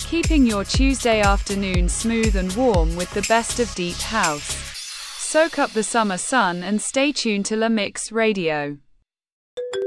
keeping your Tuesday afternoon smooth and warm with the best of deep house. Soak up the summer sun and stay tuned to La Mix Radio.